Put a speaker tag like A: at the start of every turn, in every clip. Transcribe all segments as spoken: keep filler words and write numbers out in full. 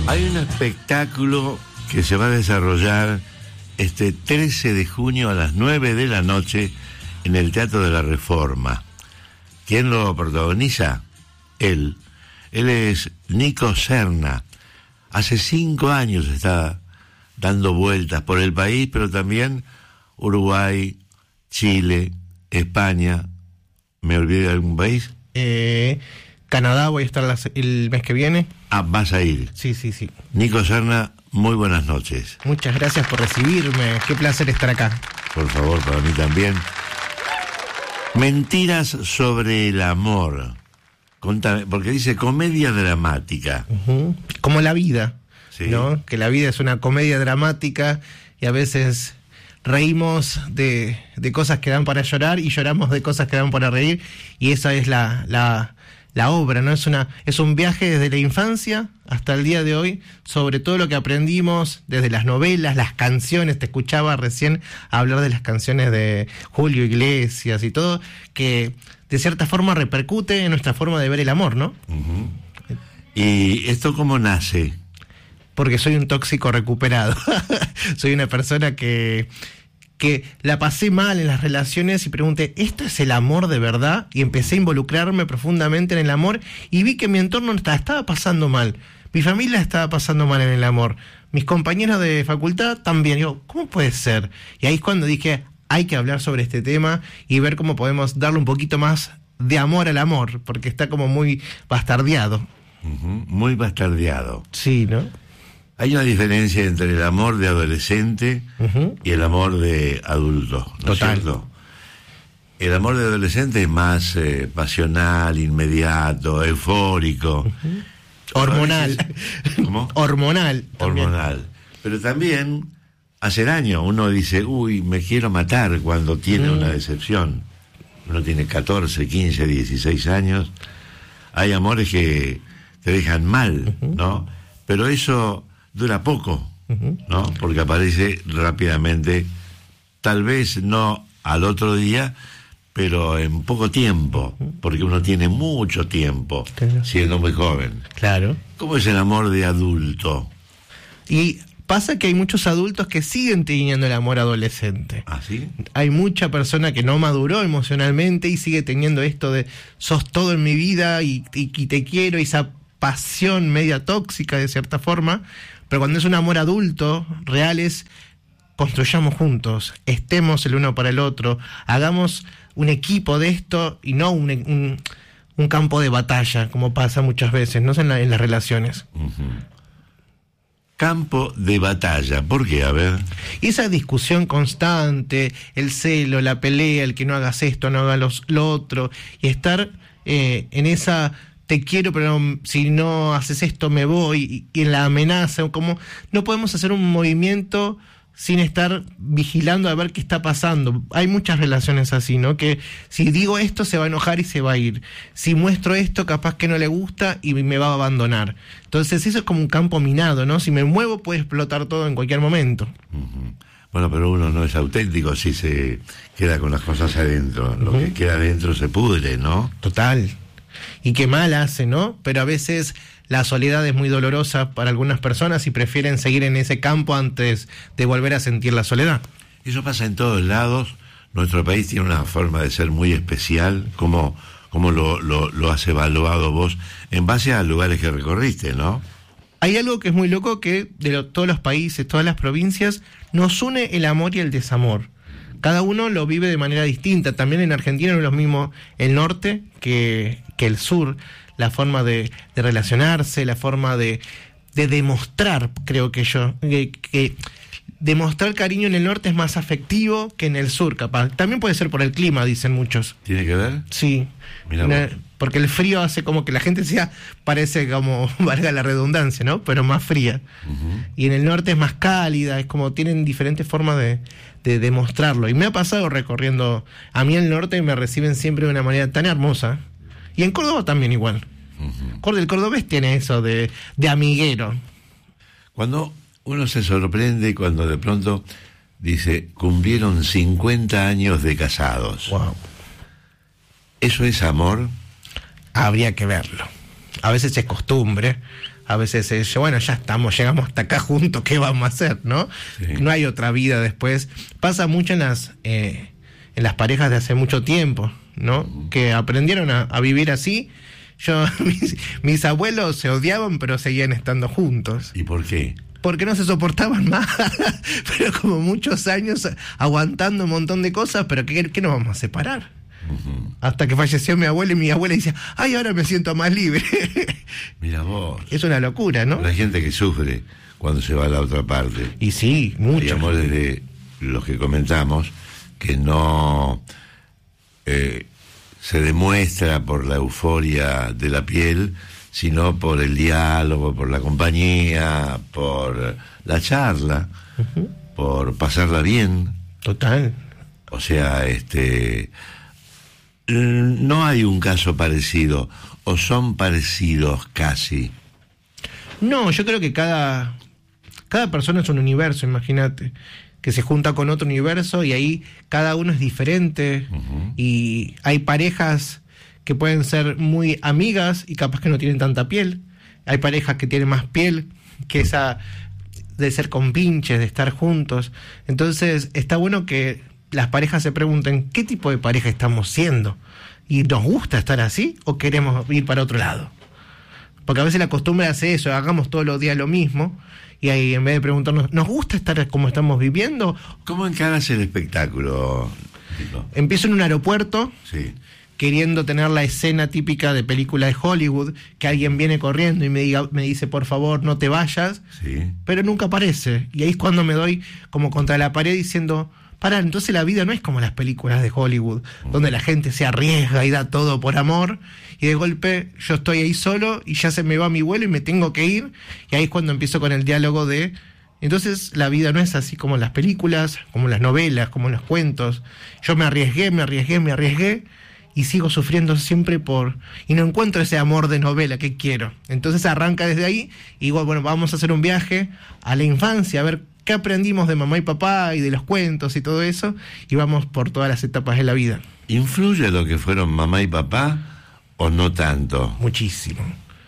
A: Hay un espectáculo que se va a desarrollar este trece de junio a las nueve de la noche en el Teatro de la Reforma. ¿Quién lo protagoniza? Él. Él es Nico Serna. Hace cinco años está dando vueltas por el país, pero también Uruguay, Chile, España. ¿Me olvidé de algún país?
B: Eh, Canadá, voy a estar las, el mes que viene.
A: Ah, vas a ir.
B: Sí, sí, sí.
A: Nico Serna, muy buenas noches.
B: Muchas gracias por recibirme. Qué placer estar acá.
A: Por favor, para mí también. Mentiras sobre el amor. Contame, porque dice comedia dramática.
B: Uh-huh. Como la vida,
A: sí,
B: ¿no? Que la vida es una comedia dramática y a veces reímos de, de cosas que dan para llorar y lloramos de cosas que dan para reír, y esa es la, la, la obra, ¿no? Es una, es un viaje desde la infancia hasta el día de hoy sobre todo lo que aprendimos desde las novelas, las canciones. Te escuchaba recién hablar de las canciones de Julio Iglesias y todo, que de cierta forma repercute en nuestra forma de ver el amor, ¿no?
A: Uh-huh. ¿Y esto cómo nace?
B: Porque soy un tóxico recuperado. Soy una persona que, que la pasé mal en las relaciones y pregunté, ¿esto es el amor de verdad? Y empecé a involucrarme profundamente en el amor y vi que mi entorno estaba, estaba pasando mal. Mi familia estaba pasando mal en el amor. Mis compañeros de facultad también. Yo, ¿cómo puede ser? Y ahí es cuando dije, hay que hablar sobre este tema y ver cómo podemos darle un poquito más de amor al amor, porque está como muy bastardeado.
A: Uh-huh. Muy bastardeado.
B: Sí, ¿no?
A: Hay una diferencia entre el amor de adolescente uh-huh. y el amor de adulto, ¿no es cierto? El amor de adolescente es más eh, pasional, inmediato, eufórico.
B: Uh-huh. Hormonal.
A: Veces, ¿cómo?
B: Hormonal. También.
A: Hormonal. Pero también hace daño. Uno dice, uy, me quiero matar cuando tiene mm. una decepción. Uno tiene catorce, quince, dieciséis años. Hay amores que te dejan mal, uh-huh. ¿no? Pero eso dura poco, uh-huh. ¿no? Porque aparece rápidamente, tal vez no al otro día, pero en poco tiempo, uh-huh. porque uno tiene mucho tiempo, claro. siendo muy joven.
B: Claro.
A: ¿Cómo es el amor de adulto?
B: Y pasa que hay muchos adultos que siguen teniendo el amor adolescente.
A: ¿Ah, sí?
B: Hay mucha persona que no maduró emocionalmente y sigue teniendo esto de sos todo en mi vida y, y, y te quiero, y esa pasión media tóxica de cierta forma. Pero cuando es un amor adulto, real, es construyamos juntos, estemos el uno para el otro, hagamos un equipo de esto y no un, un, un campo de batalla, como pasa muchas veces, no en, la, en las relaciones.
A: Uh-huh. Campo de batalla, ¿por qué? A ver.
B: Y esa discusión constante, el celo, la pelea, el que no hagas esto, no hagas los, lo otro, y estar eh, en esa... te quiero, pero si no haces esto me voy, y en la amenaza, como no podemos hacer un movimiento sin estar vigilando a ver qué está pasando. Hay muchas relaciones así, ¿no? Que si digo esto se va a enojar y se va a ir. Si muestro esto, capaz que no le gusta y me va a abandonar. Entonces eso es como un campo minado, ¿no? Si me muevo puede explotar todo en cualquier momento.
A: Uh-huh. Bueno, pero uno no es auténtico si se queda con las cosas adentro. Lo uh-huh. que queda adentro se pudre, ¿no?
B: Total. Y qué mal hace, ¿no? Pero a veces la soledad es muy dolorosa para algunas personas y prefieren seguir en ese campo antes de volver a sentir la soledad.
A: Eso pasa en todos lados. Nuestro país tiene una forma de ser muy especial. ¿Cómo, cómo lo, lo, lo has evaluado vos en base a lugares que recorriste, no?
B: Hay algo que es muy loco, que de lo, todos los países, todas las provincias, nos une el amor y el desamor. Cada uno lo vive de manera distinta. También en Argentina no es lo mismo el norte que, que el sur. La forma de, de relacionarse, la forma de, de demostrar, creo que yo, que, que demostrar cariño en el norte es más afectivo que en el sur, capaz. También puede ser por el clima, dicen muchos.
A: ¿Tiene que ver?
B: Sí. Una, porque el frío hace como que la gente sea, parece como, valga la redundancia, ¿no? Pero más fría. Uh-huh. Y en el norte es más cálida, es como tienen diferentes formas de, de demostrarlo. Y me ha pasado recorriendo, a mí el norte me reciben siempre de una manera tan hermosa. Y en Córdoba también igual. Uh-huh. El cordobés tiene eso de, de amiguero.
A: Cuando uno se sorprende, cuando de pronto dice, cumplieron cincuenta años de casados.
B: Wow.
A: ¿Eso es amor?
B: Habría que verlo. A veces es costumbre, a veces es, bueno, ya estamos, llegamos hasta acá juntos, ¿qué vamos a hacer, no? Sí. No hay otra vida después. Pasa mucho en las eh, en las parejas de hace mucho tiempo, ¿no? Uh-huh. Que aprendieron a, a vivir así. Yo, mis, mis abuelos se odiaban, pero seguían estando juntos.
A: ¿Y por qué?
B: Porque no se soportaban más, pero como muchos años aguantando un montón de cosas, pero ¿qué, qué nos vamos a separar? Uh-huh. Hasta que falleció mi abuela y mi abuela decía, ay, ahora me siento más libre.
A: Mira vos.
B: Es una locura, ¿no?
A: La gente que sufre cuando se va a la otra parte.
B: Y sí, mucho.
A: Digamos, desde los que comentamos, que no eh, se demuestra por la euforia de la piel, sino por el diálogo, por la compañía, por la charla, uh-huh. por pasarla bien.
B: Total.
A: O sea, este, no hay un caso parecido, o son parecidos casi.
B: No, yo creo que cada, cada persona es un universo, imagínate, que se junta con otro universo y ahí cada uno es diferente, uh-huh. y hay parejas que pueden ser muy amigas y capaz que no tienen tanta piel. Hay parejas que tienen más piel que esa de ser compinches, de estar juntos. Entonces está bueno que las parejas se pregunten qué tipo de pareja estamos siendo. ¿Y nos gusta estar así o queremos ir para otro lado? Porque a veces la costumbre hace eso, hagamos todos los días lo mismo, y ahí en vez de preguntarnos, ¿nos gusta estar como estamos viviendo?
A: ¿Cómo encaras el espectáculo?
B: Empiezo en un aeropuerto,
A: sí.
B: queriendo tener la escena típica de película de Hollywood, que alguien viene corriendo y me, diga, me dice, por favor, no te vayas,
A: sí.
B: pero nunca aparece. Y ahí es cuando me doy como contra la pared diciendo, pará, entonces la vida no es como las películas de Hollywood, mm. donde la gente se arriesga y da todo por amor, y de golpe yo estoy ahí solo y ya se me va mi vuelo y me tengo que ir, y ahí es cuando empiezo con el diálogo de, entonces la vida no es así como las películas, como las novelas, como los cuentos. Yo me arriesgué, me arriesgué, me arriesgué, y sigo sufriendo siempre por... y no encuentro ese amor de novela que quiero. Entonces arranca desde ahí, y igual, bueno, vamos a hacer un viaje a la infancia, a ver qué aprendimos de mamá y papá, y de los cuentos y todo eso, y vamos por todas las etapas de la vida.
A: ¿Influye lo que fueron mamá y papá, o no tanto?
B: Muchísimo.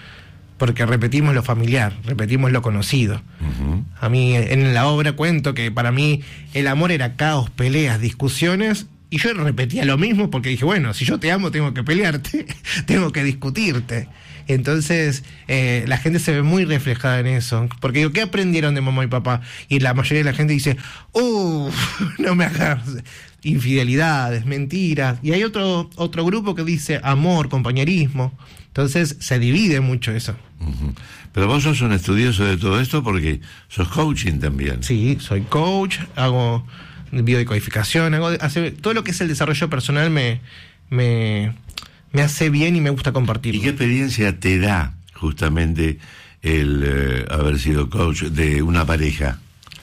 B: Porque repetimos lo familiar, repetimos lo conocido. Uh-huh. A mí, en la obra cuento que para mí el amor era caos, peleas, discusiones... Y yo repetía lo mismo porque dije, bueno, si yo te amo tengo que pelearte, tengo que discutirte. Entonces eh, la gente se ve muy reflejada en eso. Porque digo, ¿qué aprendieron de mamá y papá? Y la mayoría de la gente dice, uff, no me hagas infidelidades, mentiras. Y hay otro, otro grupo que dice amor, compañerismo. Entonces se divide mucho eso.
A: Uh-huh. Pero vos sos un estudioso de todo esto porque sos coaching también.
B: Sí, soy coach, hago... biodecodificación, hago, hace, todo lo que es el desarrollo personal me, me, me hace bien y me gusta compartirlo.
A: ¿Y qué experiencia te da justamente el eh, haber sido coach de una pareja?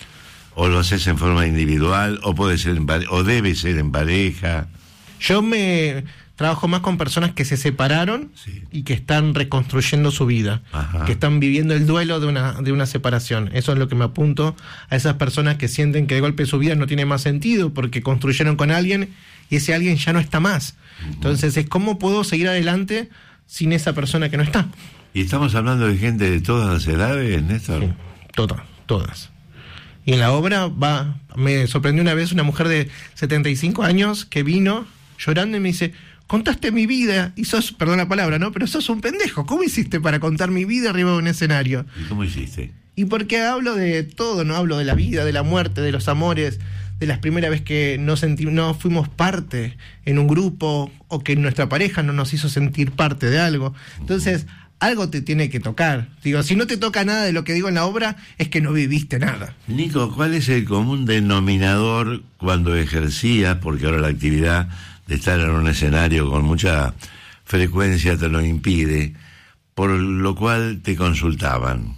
A: ¿O lo haces en forma individual, o puede ser en pare- o debe ser en pareja?
B: Yo me trabajo más con personas que se separaron, sí, y que están reconstruyendo su vida, ajá, que están viviendo el duelo de una, de una separación. Eso es lo que me apunto a esas personas que sienten que de golpe su vida no tiene más sentido porque construyeron con alguien y ese alguien ya no está más. Uh-huh. Entonces es cómo puedo seguir adelante sin esa persona que no está.
A: ¿Y estamos hablando de gente de todas las edades, Néstor?
B: Sí, todas, todas. Y en la obra va, me sorprendió una vez una mujer de setenta y cinco años que vino llorando y me dice, contaste mi vida y sos, perdón la palabra, ¿no? Pero sos un pendejo. ¿Cómo hiciste para contar mi vida arriba de un escenario?
A: ¿Y cómo hiciste?
B: Y porque hablo de todo, ¿no? Hablo de la vida, de la muerte, de los amores, de las primeras veces que no, senti- no fuimos parte en un grupo o que nuestra pareja no nos hizo sentir parte de algo. Entonces, algo te tiene que tocar. Digo, si no te toca nada de lo que digo en la obra, es que no viviste nada.
A: Nico, ¿cuál es el común denominador cuando ejercías, porque ahora la actividad de estar en un escenario con mucha frecuencia te lo impide, por lo cual te consultaban?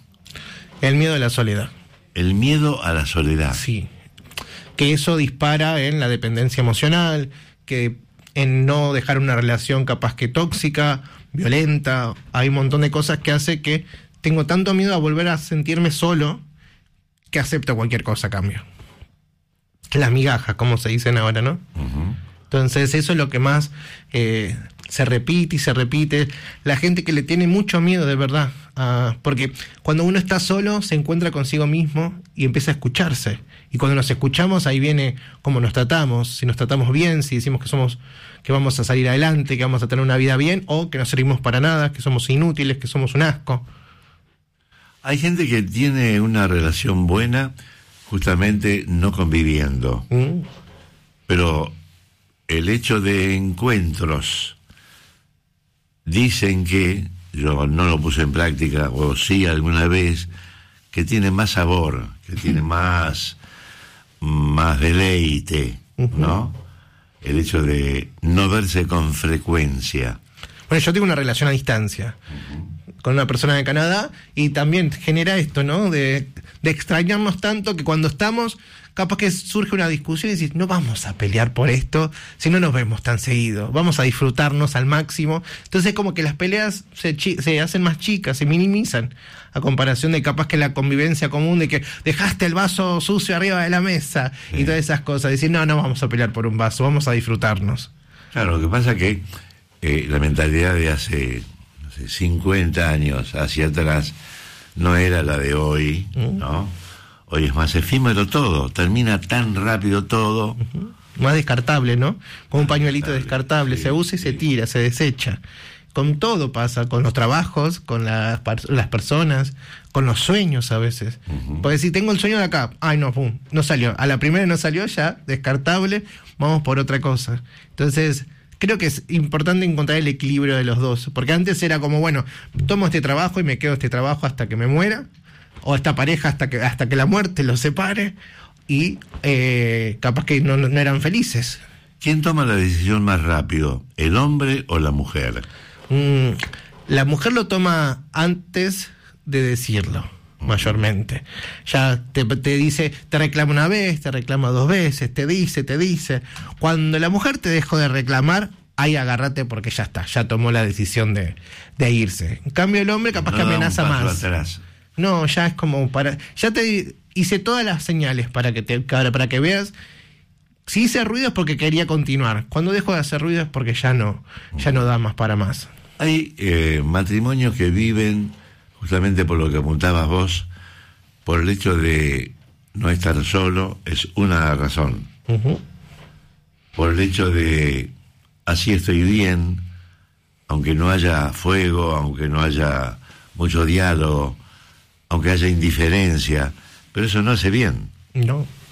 B: El miedo a la soledad.
A: El miedo a la soledad.
B: Sí. Que eso dispara en la dependencia emocional, que en no dejar una relación capaz que tóxica, violenta. Hay un montón de cosas que hace que tengo tanto miedo a volver a sentirme solo que acepto cualquier cosa a cambio. Las migajas, como se dicen ahora, ¿no? Uh-huh. Entonces eso es lo que más eh, se repite y se repite. La gente que le tiene mucho miedo de verdad, uh, porque cuando uno está solo se encuentra consigo mismo y empieza a escucharse. Y cuando nos escuchamos, ahí viene cómo nos tratamos, si nos tratamos bien, si decimos que somos, que vamos a salir adelante, que vamos a tener una vida bien, o que no servimos para nada, que somos inútiles, que somos un asco.
A: Hay gente que tiene una relación buena justamente no conviviendo. Mm. Pero el hecho de encuentros, dicen que, yo no lo puse en práctica, o sí alguna vez, que tiene más sabor, que tiene más, más deleite, uh-huh. ¿no? El hecho de no verse con frecuencia.
B: Bueno, yo tengo una relación a distancia uh-huh. con una persona de Canadá y también genera esto, ¿no? De, de extrañarnos tanto que cuando estamos, capaz que surge una discusión y decís, no vamos a pelear por esto si no nos vemos tan seguido, vamos a disfrutarnos al máximo. Entonces como que las peleas se, chi- se hacen más chicas, se minimizan, a comparación de capaz que la convivencia común de que dejaste el vaso sucio arriba de la mesa sí. y todas esas cosas. Decir, no, no vamos a pelear por un vaso, vamos a disfrutarnos.
A: Claro, lo que pasa que eh, la mentalidad de hace, no sé, cincuenta años hacia atrás no era la de hoy, ¿Mm? ¿no? Hoy es más efímero todo, termina tan rápido todo.
B: Uh-huh. Más descartable, ¿no? Con un pañuelito descartable,
A: sí,
B: se usa y
A: sí.
B: se tira, se desecha. Con todo pasa, con los trabajos, con las, las personas, con los sueños a veces. Uh-huh. Porque si tengo el sueño de acá, ay no, pum, no salió. A la primera no salió, ya, descartable, vamos por otra cosa. Entonces, creo que es importante encontrar el equilibrio de los dos. Porque antes era como, bueno, tomo este trabajo y me quedo este trabajo hasta que me muera. O esta pareja hasta que hasta que la muerte los separe. Y eh, capaz que no, no eran felices.
A: ¿Quién toma la decisión más rápido, el hombre o la mujer?
B: Mm, la mujer lo toma antes de decirlo, mayormente. Ya te, te dice, te reclama una vez, te reclama dos veces, te dice, te dice. Cuando la mujer te dejó de reclamar, ahí agárrate porque ya está, ya tomó la decisión de, de irse. En cambio el hombre capaz no que amenaza
A: un paso
B: más.
A: Atrás.
B: No, ya es como para... Ya te hice todas las señales para que te para que veas. Si hice ruido es porque quería continuar. Cuando dejo de hacer ruido es porque ya no, ya no da más para más.
A: Hay eh, matrimonios que viven, justamente por lo que apuntabas vos, por el hecho de no estar solo, es una razón. Uh-huh. Por el hecho de así estoy bien, aunque no haya fuego, aunque no haya mucho diálogo, aunque haya indiferencia, pero eso no hace bien.
B: No.